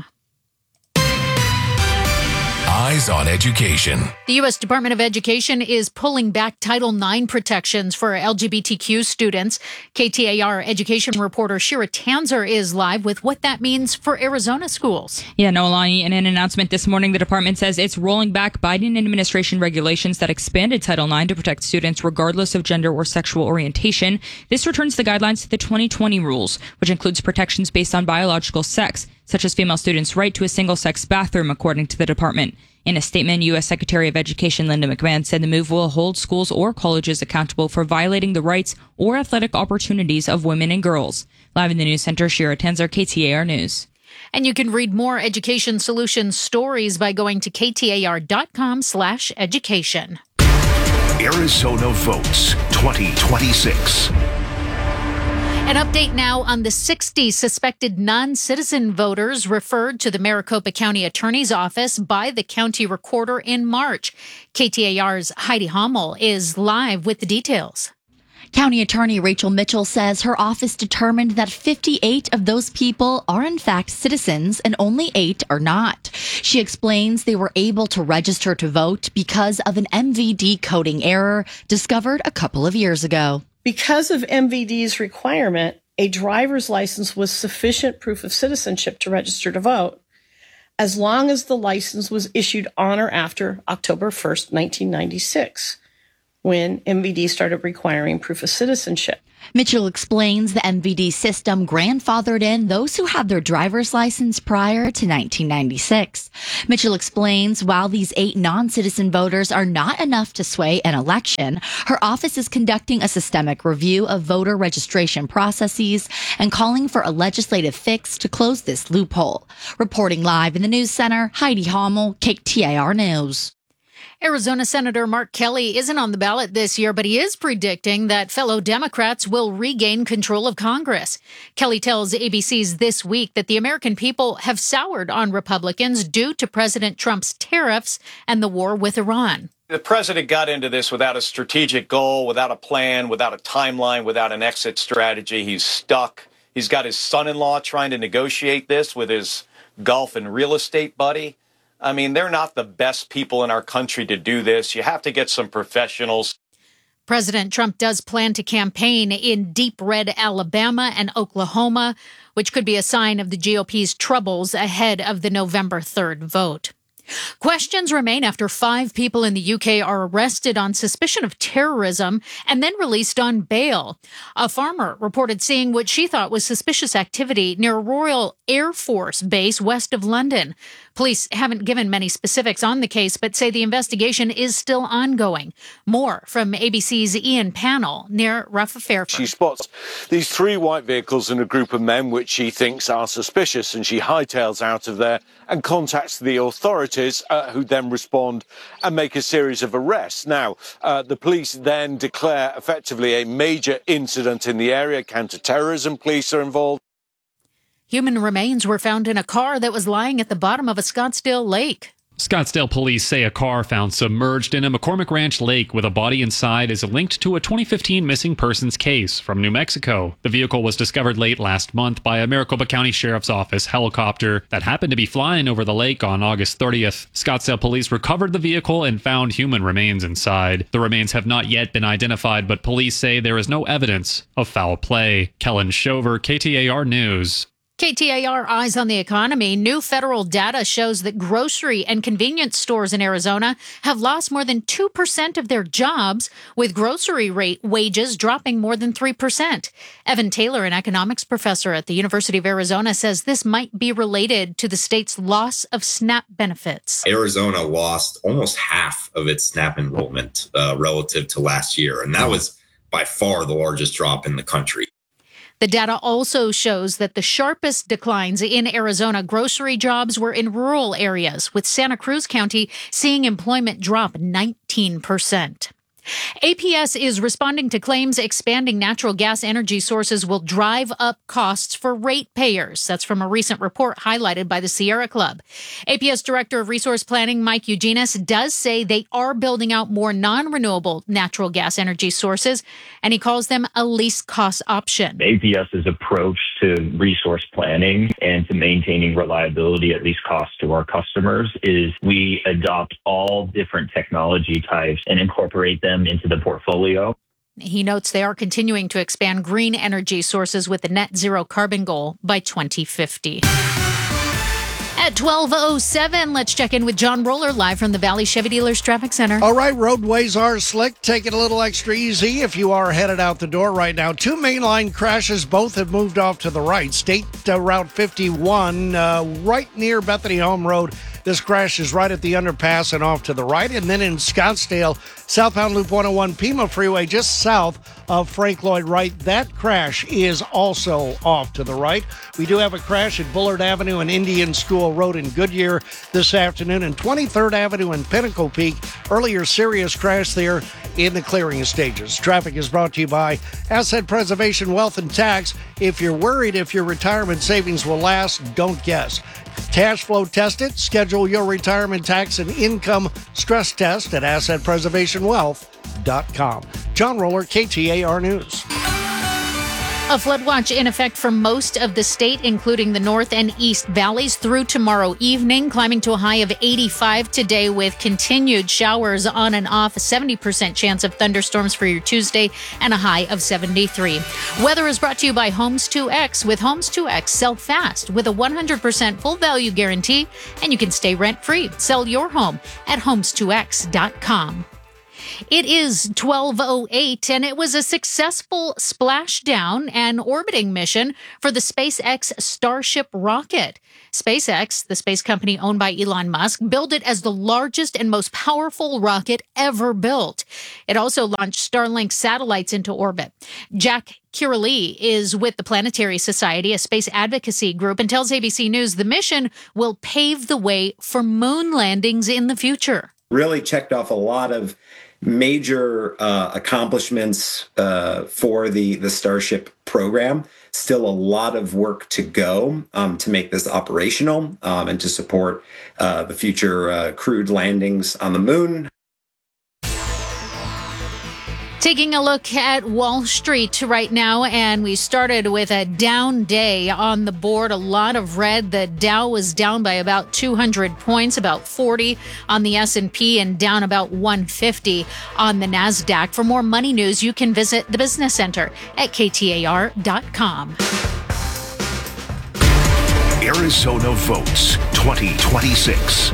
Eyes on Education. The U.S. Department of Education is pulling back Title IX protections for LGBTQ students. KTAR education reporter Shira Tanzer is live with what that means for Arizona schools. Yeah, Noelani, in an announcement this morning, the department says it's rolling back Biden administration regulations that expanded Title IX to protect students regardless of gender or sexual orientation. This returns the guidelines to the 2020 rules, which includes protections based on biological sex, such as female students' right to a single-sex bathroom, according to the department. In a statement, U.S. Secretary of Education Linda McMahon said the move will hold schools or colleges accountable for violating the rights or athletic opportunities of women and girls. Live in the news center, Shira Tanzer, KTAR News. And you can read more Education Solutions stories by going to ktar.com/education. Arizona votes 2026. An update now on the 60 suspected non-citizen voters referred to the Maricopa County Attorney's Office by the county recorder in March. KTAR's Heidi Hommel is live with the details. County Attorney Rachel Mitchell says her office determined that 58 of those people are in fact citizens and only 8 are not. She explains they were able to register to vote because of an MVD coding error discovered a couple of years ago. Because of MVD's requirement, a driver's license was sufficient proof of citizenship to register to vote, as long as the license was issued on or after October 1st, 1996. When MVD started requiring proof of citizenship. Mitchell explains the MVD system grandfathered in those who had their driver's license prior to 1996. Mitchell explains while these 8 non-citizen voters are not enough to sway an election, her office is conducting a systemic review of voter registration processes and calling for a legislative fix to close this loophole. Reporting live in the News Center, Heidi Hommel, KTAR News. Arizona Senator Mark Kelly isn't on the ballot this year, but he is predicting that fellow Democrats will regain control of Congress. Kelly tells ABC's This Week that the American people have soured on Republicans due to President Trump's tariffs and the war with Iran. The president got into this without a strategic goal, without a plan, without a timeline, without an exit strategy. He's stuck. He's got his son-in-law trying to negotiate this with his golf and real estate buddy. I mean, they're not the best people in our country to do this. You have to get some professionals. President Trump does plan to campaign in deep red Alabama and Oklahoma, which could be a sign of the GOP's troubles ahead of the November 3rd vote. Questions remain after 5 people in the UK are arrested on suspicion of terrorism and then released on bail. A farmer reported seeing what she thought was suspicious activity near a Royal Air Force base west of London. Police haven't given many specifics on the case, but say the investigation is still ongoing. More from ABC's Ian Pannell near Rough Fairford. She spots these 3 white vehicles and a group of men which she thinks are suspicious, and she hightails out of there and contacts the authorities, who then respond and make a series of arrests. Now, the police then declare effectively a major incident in the area. Counter-terrorism police are involved. Human remains were found in a car that was lying at the bottom of a Scottsdale lake. Scottsdale police say a car found submerged in a McCormick Ranch lake with a body inside is linked to a 2015 missing persons case from New Mexico. The vehicle was discovered late last month by a Maricopa County Sheriff's Office helicopter that happened to be flying over the lake on August 30th. Scottsdale police recovered the vehicle and found human remains inside. The remains have not yet been identified, but police say there is no evidence of foul play. Kellen Shover, KTAR News. KTAR Eyes on the Economy. New federal data shows that grocery and convenience stores in Arizona have lost more than 2% of their jobs, with grocery wages dropping more than 3%. Evan Taylor, an economics professor at the University of Arizona, says this might be related to the state's loss of SNAP benefits. Arizona lost almost half of its SNAP enrollment relative to last year, and that was by far the largest drop in the country. The data also shows that the sharpest declines in Arizona grocery jobs were in rural areas, with Santa Cruz County seeing employment drop 19%. APS is responding to claims expanding natural gas energy sources will drive up costs for ratepayers. That's from a recent report highlighted by the Sierra Club. APS Director of Resource Planning Mike Eugenis does say they are building out more non-renewable natural gas energy sources, and he calls them a least cost option. APS's approach to resource planning and to maintaining reliability at least cost to our customers is we adopt all different technology types and incorporate them into the portfolio. He notes they are continuing to expand green energy sources with a net zero carbon goal by 2050. At 12:07, let's check in with John Roller live from the Valley Chevy Dealers Traffic Center. All right, roadways are slick. Take it a little extra easy if you are headed out the door right now. 2 mainline crashes, both have moved off to the right. State Route 51, right near Bethany Home Road. This crash is right at the underpass and off to the right. And then in Scottsdale, southbound Loop 101 Pima Freeway, just south of Frank Lloyd Wright. That crash is also off to the right. We do have a crash at Bullard Avenue and Indian School Road in Goodyear this afternoon, and 23rd Avenue and Pinnacle Peak. Earlier serious crash there in the clearing stages. Traffic is brought to you by Asset Preservation Wealth and Tax. If you're worried if your retirement savings will last, don't guess. Cash flow test it. Schedule your retirement tax and income stress test at AssetPreservationWealth.com. John Roller, KTAR News. A flood watch in effect for most of the state, including the North and East Valleys through tomorrow evening, climbing to a high of 85 today with continued showers on and off, a 70% chance of thunderstorms for your Tuesday, and a high of 73. Weather is brought to you by Homes 2X. With Homes 2X, sell fast with a 100% full value guarantee, and you can stay rent-free. Sell your home at homes2x.com. It is 12:08, and it was a successful splashdown and orbiting mission for the SpaceX Starship rocket. SpaceX, the space company owned by Elon Musk, billed it as the largest and most powerful rocket ever built. It also launched Starlink satellites into orbit. Jack Kiraly is with the Planetary Society, a space advocacy group, and tells ABC News the mission will pave the way for moon landings in the future. Really checked off a lot of major accomplishments for the Starship program. Still a lot of work to go to make this operational and to support the future crewed landings on the moon. Taking a look at Wall Street right now, and we started with a down day on the board. A lot of red. The Dow was down by about 200 points, about 40 on the S&P, and down about 150 on the NASDAQ. For more money news, you can visit the Business Center at KTAR.com. Arizona votes 2026.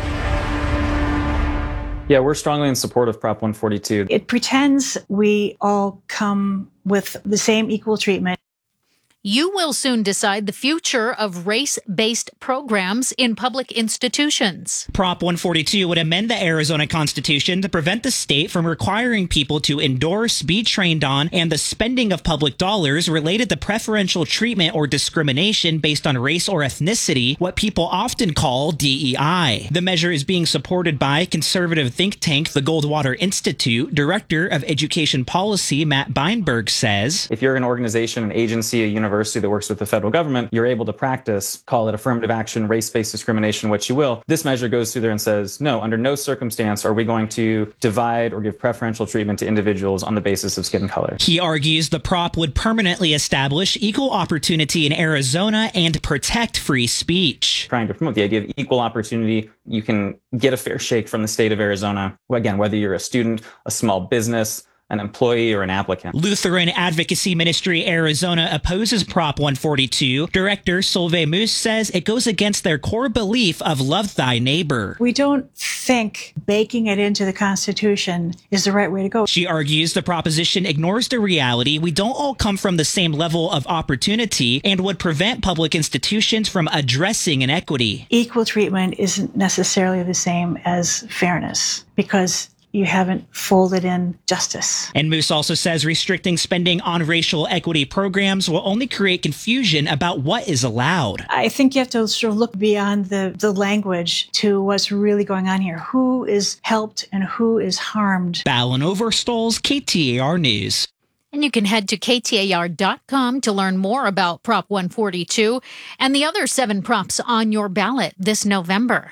Yeah, we're strongly in support of Prop 142. It pretends we all come with the same equal treatment. You will soon decide the future of race-based programs in public institutions. Prop 142 would amend the Arizona Constitution to prevent the state from requiring people to endorse, be trained on, and the spending of public dollars related to preferential treatment or discrimination based on race or ethnicity, what people often call DEI. The measure is being supported by conservative think tank the Goldwater Institute. Director of Education Policy Matt Beinberg says, if you're an organization, an agency, a university that works with the federal government, you're able to practice, call it affirmative action, race-based discrimination, what you will. This measure goes through there and says, no, under no circumstance are we going to divide or give preferential treatment to individuals on the basis of skin color. He argues the prop would permanently establish equal opportunity in Arizona and protect free speech. Trying to promote the idea of equal opportunity, you can get a fair shake from the state of Arizona. Again, whether you're a student, a small business, an employee, or an applicant. Lutheran Advocacy Ministry Arizona opposes Prop 142. Director Solveig Moose says it goes against their core belief of love thy neighbor. We don't think baking it into the Constitution is the right way to go. She argues the proposition ignores the reality we don't all come from the same level of opportunity and would prevent public institutions from addressing inequity. Equal treatment isn't necessarily the same as fairness because you haven't folded in justice. And Moose also says restricting spending on racial equity programs will only create confusion about what is allowed. I think you have to sort of look beyond the language to what's really going on here. Who is helped and who is harmed? Ballin Overstolz, KTAR News. And you can head to KTAR.com to learn more about Prop 142 and the other 7 props on your ballot this November.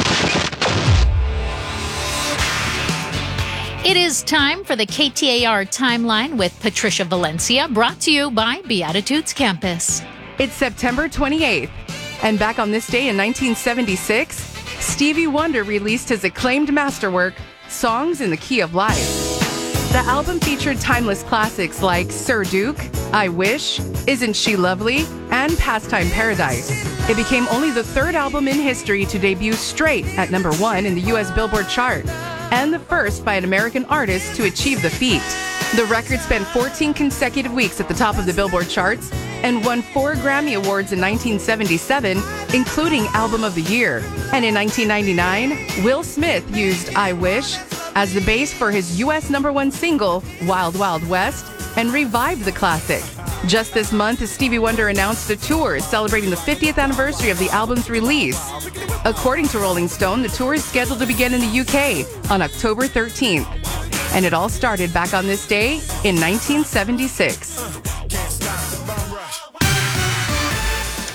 It is time for the KTAR Timeline with Patricia Valencia, brought to you by Beatitudes Campus. It's September 28th, and back on this day in 1976, Stevie Wonder released his acclaimed masterwork, Songs in the Key of Life. The album featured timeless classics like Sir Duke, I Wish, Isn't She Lovely, and Pastime Paradise. It became only the 3rd album in history to debut straight at number 1 in the U.S. Billboard chart, and the first by an American artist to achieve the feat. The record spent 14 consecutive weeks at the top of the Billboard charts and won 4 Grammy Awards in 1977, including Album of the Year. And in 1999, Will Smith used I Wish as the base for his U.S. #1 single, Wild Wild West, and revived the classic. Just this month, Stevie Wonder announced a tour celebrating the 50th anniversary of the album's release. According to Rolling Stone, the tour is scheduled to begin in the UK on October 13th. And it all started back on this day in 1976.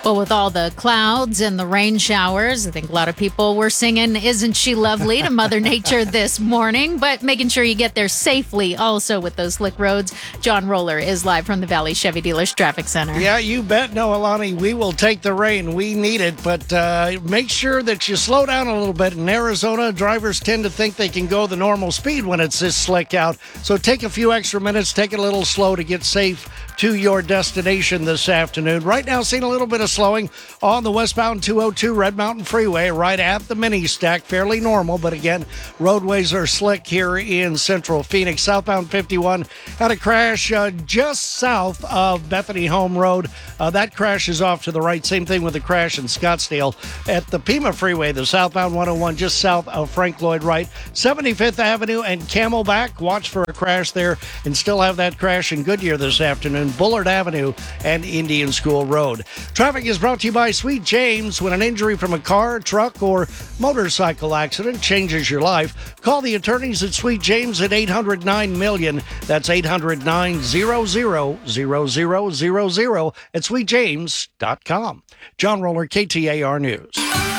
Well, with all the clouds and the rain showers, I think a lot of people were singing "Isn't She Lovely" to Mother Nature this morning, but making sure you get there safely also with those slick roads. John Roller is live from the Valley Chevy Dealers Traffic Center. Yeah, you bet. No, Alani, we will take the rain. We need it, but make sure that you slow down a little bit. In Arizona, drivers tend to think they can go the normal speed when it's this slick out, so take a few extra minutes, take it a little slow to get safe to your destination this afternoon. Right now, seeing a little bit of slowing on the westbound 202 Red Mountain Freeway right at the mini stack. Fairly normal, but again, roadways are slick here in central Phoenix. Southbound 51 had a crash just south of Bethany Home Road. That crash is off to the right. Same thing with the crash in Scottsdale at the Pima Freeway, the southbound 101 just south of Frank Lloyd Wright. 75th Avenue and Camelback. Watch for a crash there and still have that crash in Goodyear this afternoon. Bullard Avenue and Indian School Road. Traffic is brought to you by Sweet James. When an injury from a car, truck, or motorcycle accident changes your life, call the attorneys at Sweet James at 800-9-MILLION. That's 800-900-0000 at sweetjames.com. John Roller, KTAR News.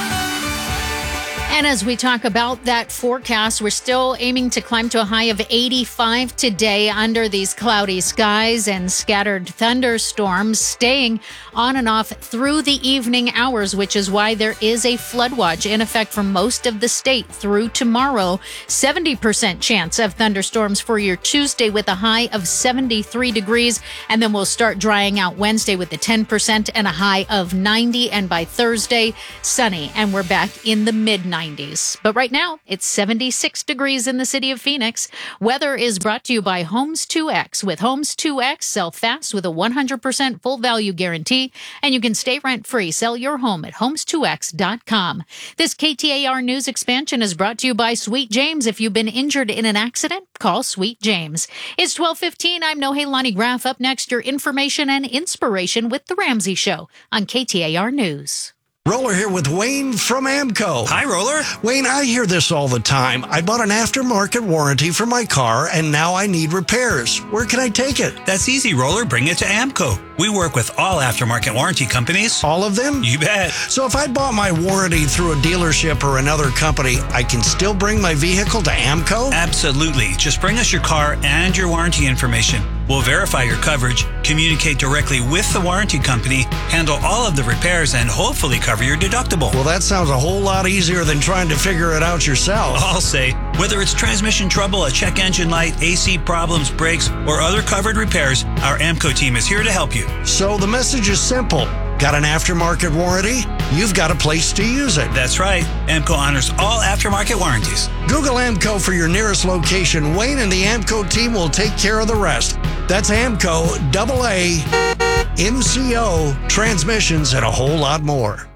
And as we talk about that forecast, we're still aiming to climb to a high of 85 today under these cloudy skies and scattered thunderstorms staying on and off through the evening hours, which is why there is a flood watch in effect for most of the state through tomorrow. 70% chance of thunderstorms for your Tuesday with a high of 73 degrees. And then we'll start drying out Wednesday with the 10% and a high of 90. And by Thursday, sunny. And we're back in the mid-90s. But right now, it's 76 degrees in the city of Phoenix. Weather is brought to you by Homes 2X. With Homes 2X, sell fast with a 100% full value guarantee, and you can stay rent-free. Sell your home at homes2x.com. This KTAR News expansion is brought to you by Sweet James. If you've been injured in an accident, call Sweet James. It's 12:15. I'm Nohelani Graff. Up next, your information and inspiration with The Ramsey Show on KTAR News. Roller here with Wayne from AMCO. Hi, Roller. Wayne, I hear this all the time. I bought an aftermarket warranty for my car, and now I need repairs. Where can I take it? That's easy, Roller. Bring it to AMCO. We work with all aftermarket warranty companies. All of them? You bet. So if I bought my warranty through a dealership or another company, I can still bring my vehicle to AMCO? Absolutely. Just bring us your car and your warranty information. We'll verify your coverage, communicate directly with the warranty company, handle all of the repairs, and hopefully cover your deductible. Well, that sounds a whole lot easier than trying to figure it out yourself. I'll say, whether it's transmission trouble, a check engine light, AC problems, brakes, or other covered repairs, our AMCO team is here to help you. So the message is simple. Got an aftermarket warranty? You've got a place to use it. That's right. AMCO honors all aftermarket warranties. Google AMCO for your nearest location. Wayne and the AMCO team will take care of the rest. That's AMCO, AA, MCO, transmissions, and a whole lot more.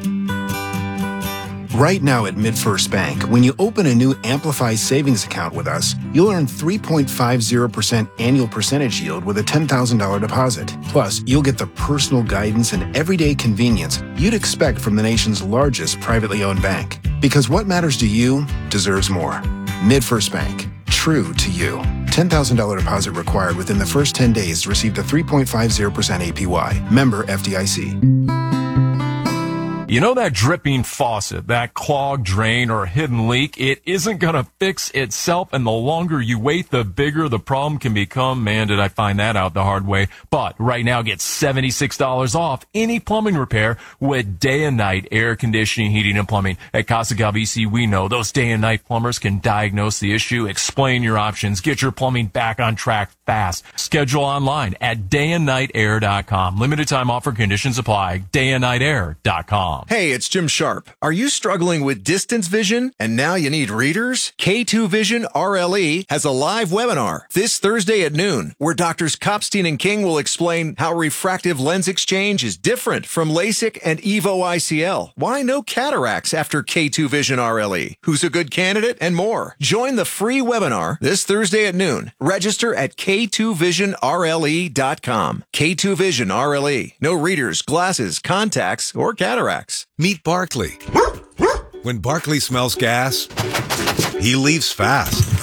Right now at MidFirst Bank, when you open a new Amplify savings account with us, you'll earn 3.50% annual percentage yield with a $10,000 deposit. Plus, you'll get the personal guidance and everyday convenience you'd expect from the nation's largest privately owned bank. Because what matters to you deserves more. MidFirst Bank. True to you. $10,000 deposit required within the first 10 days to receive the 3.50% APY. Member FDIC. You know that dripping faucet, that clogged drain or hidden leak? It isn't going to fix itself, and the longer you wait, the bigger the problem can become. Man, did I find that out the hard way. But right now, get $76 off any plumbing repair with Day and Night Air Conditioning, Heating, and Plumbing. At Casa Galvisi, we know those day and night plumbers can diagnose the issue, explain your options, get your plumbing back on track fast. Schedule online at dayandnightair.com. Limited time offer, conditions apply. dayandnightair.com. Hey, it's Jim Sharp. Are you struggling with distance vision and now you need readers? K2 Vision RLE has a live webinar this Thursday at noon where Doctors Kopstein and King will explain how refractive lens exchange is different from LASIK and EVO ICL, why no cataracts after K2 Vision RLE, who's a good candidate, and more. Join the free webinar this Thursday at noon. Register at K2VisionRLE.com. K2 Vision RLE. No readers, glasses, contacts, or cataracts. Meet Barkley. When Barkley smells gas, he leaves fast.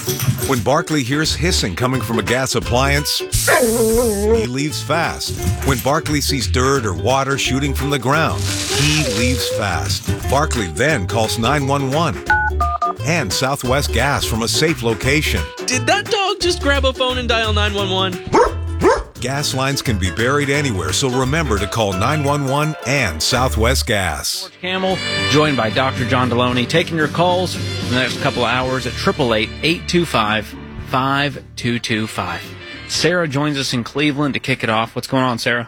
When Barkley hears hissing coming from a gas appliance, he leaves fast. When Barkley sees dirt or water shooting from the ground, he leaves fast. Barkley then calls 911 and Southwest Gas from a safe location. Did that dog just grab a phone and dial 911? Gas lines can be buried anywhere, so remember to call 911 and Southwest Gas. Camel, joined by Dr. John Deloney, taking your calls in the next couple of hours at 888-825-5225. Sarah joins us in Cleveland to kick it off. What's going on, Sarah?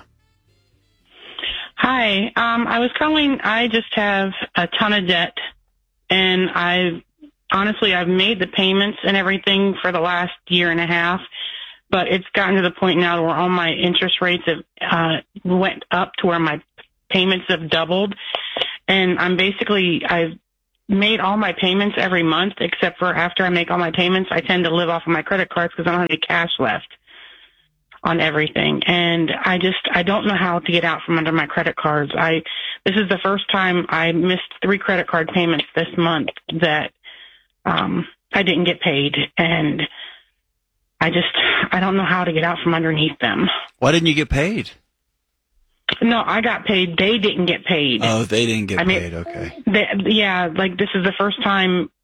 Hi. I was calling. I just have a ton of debt, and I've made the payments and everything for the last year and a half. But it's gotten to the point now where all my interest rates have went up to where my payments have doubled. And I've made all my payments every month, except for after I make all my payments, I tend to live off of my credit cards because I don't have any cash left on everything. And I don't know how to get out from under my credit cards. This is the first time I missed 3 credit card payments this month that I didn't get paid. And I don't know how to get out from underneath them. Why didn't you get paid? No, I got paid. They didn't get paid. Oh, they didn't get paid. Okay. This is the first time